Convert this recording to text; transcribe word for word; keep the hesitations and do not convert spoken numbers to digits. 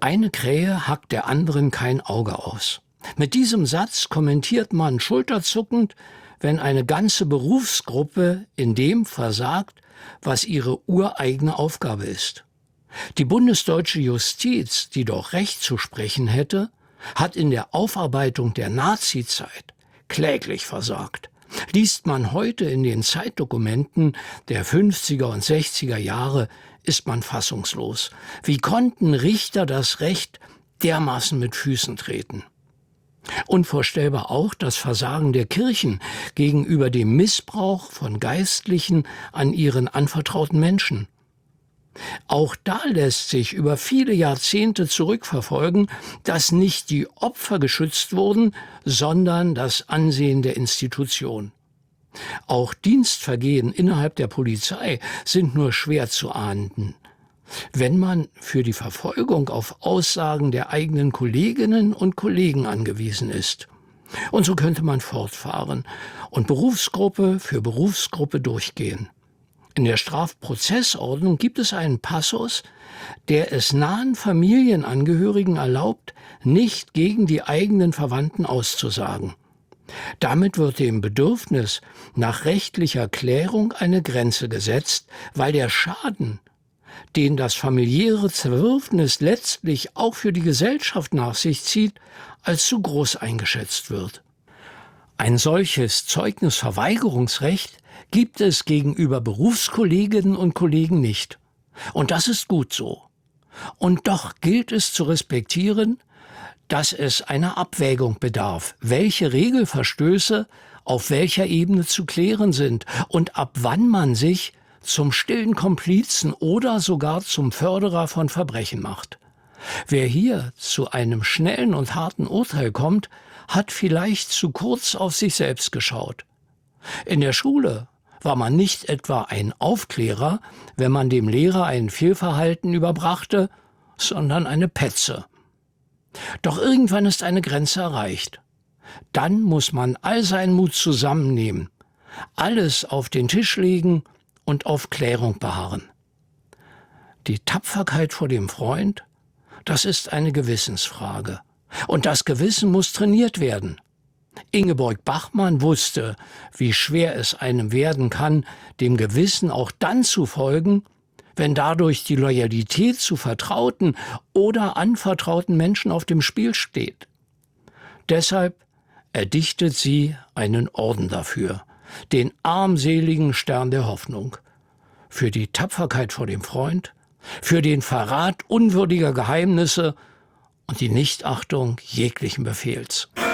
Eine Krähe hackt der anderen kein Auge aus. Mit diesem Satz kommentiert man schulterzuckend, wenn eine ganze Berufsgruppe in dem versagt, was ihre ureigene Aufgabe ist. Die bundesdeutsche Justiz, die doch Recht zu sprechen hätte, hat in der Aufarbeitung der Nazizeit kläglich versagt. Liest man heute in den Zeitdokumenten der fünfziger und sechziger Jahre, ist man fassungslos. Wie konnten Richter das Recht dermaßen mit Füßen treten? Unvorstellbar auch das Versagen der Kirchen gegenüber dem Missbrauch von Geistlichen an ihren anvertrauten Menschen. Auch da lässt sich über viele Jahrzehnte zurückverfolgen, dass nicht die Opfer geschützt wurden, sondern das Ansehen der Institution. Auch Dienstvergehen innerhalb der Polizei sind nur schwer zu ahnden. Wenn man für die Verfolgung auf Aussagen der eigenen Kolleginnen und Kollegen angewiesen ist. Und so könnte man fortfahren und Berufsgruppe für Berufsgruppe durchgehen. In der Strafprozessordnung gibt es einen Passus, der es nahen Familienangehörigen erlaubt, nicht gegen die eigenen Verwandten auszusagen. Damit wird dem Bedürfnis nach rechtlicher Klärung eine Grenze gesetzt, weil der Schaden, den das familiäre Zerwürfnis letztlich auch für die Gesellschaft nach sich zieht, als zu groß eingeschätzt wird. Ein solches Zeugnisverweigerungsrecht gibt es gegenüber Berufskolleginnen und Kollegen nicht. Und das ist gut so. Und doch gilt es zu respektieren, dass es einer Abwägung bedarf, welche Regelverstöße auf welcher Ebene zu klären sind und ab wann man sich zum stillen Komplizen oder sogar zum Förderer von Verbrechen macht. Wer hier zu einem schnellen und harten Urteil kommt, hat vielleicht zu kurz auf sich selbst geschaut. In der Schule war man nicht etwa ein Aufklärer, wenn man dem Lehrer ein Fehlverhalten überbrachte, sondern eine Petze. Doch irgendwann ist eine Grenze erreicht. Dann muss man all seinen Mut zusammennehmen, alles auf den Tisch legen und auf Klärung beharren. Die Tapferkeit vor dem Freund, das ist eine Gewissensfrage. Und das Gewissen muss trainiert werden. Ingeborg Bachmann wusste, wie schwer es einem werden kann, dem Gewissen auch dann zu folgen, wenn dadurch die Loyalität zu vertrauten oder anvertrauten Menschen auf dem Spiel steht. Deshalb erdichtet sie einen Orden dafür, den armseligen Stern der Hoffnung, für die Tapferkeit vor dem Freund, für den Verrat unwürdiger Geheimnisse und die Nichtachtung jeglichen Befehls.